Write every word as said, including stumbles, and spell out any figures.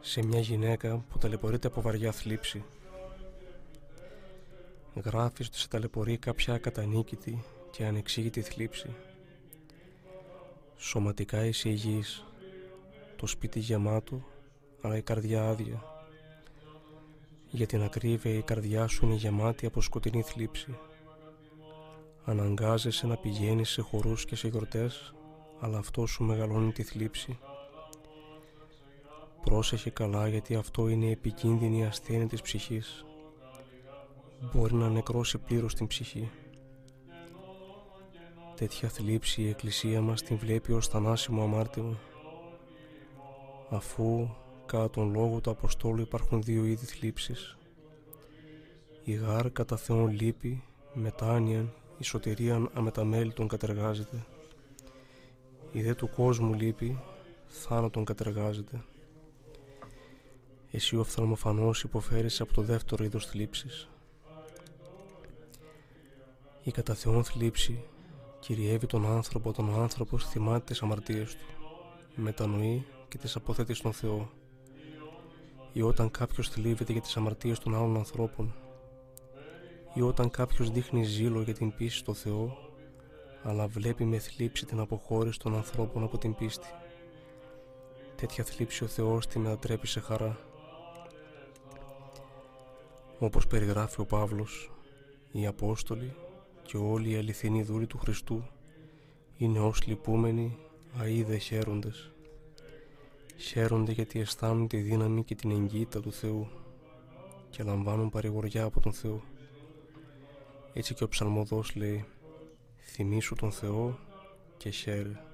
σε μια γυναίκα που ταλαιπωρείται από βαριά θλίψη. Γράφεις ότι σε ταλαιπωρεί κάποια ακατανίκητη και ανεξήγητη θλίψη. Σωματικά είσαι υγιής, το σπίτι γεμάτο, αλλά η καρδιά άδεια. Για την ακρίβεια η καρδιά σου είναι γεμάτη από σκοτεινή θλίψη. Αναγκάζεσαι να πηγαίνεις σε χορούς και σε γιορτές, αλλά αυτό σου μεγαλώνει τη θλίψη. Πρόσεχε καλά, γιατί αυτό είναι επικίνδυνη ασθένεια της ψυχής. Μπορεί να νεκρώσει πλήρως την ψυχή. Τέτοια θλίψη η Εκκλησία μας την βλέπει ως θανάσιμο αμάρτημα, αφού κατά τον λόγο του Αποστόλου υπάρχουν δύο είδη θλίψης. Η γάρ κατά Θεόν λύπη, μετάνοιαν, η σωτηρίαν αμεταμέλητον κατεργάζεται. Η δε του κόσμου λύπη, θάνατον κατεργάζεται. Εσύ ο οφθαλμοφανός υποφέρεις από το δεύτερο είδος θλίψης. Η κατά Θεόν θλίψη κυριεύει τον άνθρωπο όταν ο άνθρωπος θυμάται τις αμαρτίες του, μετανοεί και τις αποθέτει στον Θεό, ή όταν κάποιος θλίβεται για τις αμαρτίες των άλλων ανθρώπων, ή όταν κάποιος δείχνει ζήλο για την πίστη στο Θεό, αλλά βλέπει με θλίψη την αποχώρηση των ανθρώπων από την πίστη. Τέτοια θλίψη ο Θεός τη μετατρέπει σε χαρά. Όπως περιγράφει ο Παύλος, οι Απόστολοι και όλοι οι αληθινοί δούλοι του Χριστού είναι ως λυπούμενοι αίδε χαίροντες. Χαίρονται γιατί αισθάνουν τη δύναμη και την εγκύτητα του Θεού και λαμβάνουν παρηγοριά από τον Θεό. Έτσι και ο ψαλμοδός λέει: θυμήσου τον Θεό και χαίρε.